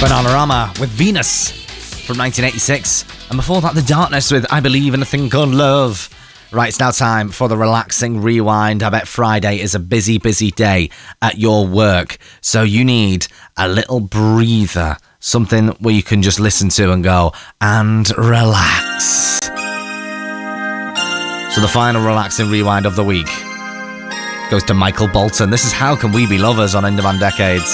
Bananarama with Venus from 1986. And before that, The Darkness with I Believe in a Thing Called Love. Right, it's now time for the relaxing rewind. I bet Friday is a busy, busy day at your work. So you need a little breather, something where you can just listen to and go, and relax. So the final relaxing rewind of the week goes to Michael Bolton. This is How Can We Be Lovers on In Demand Decades.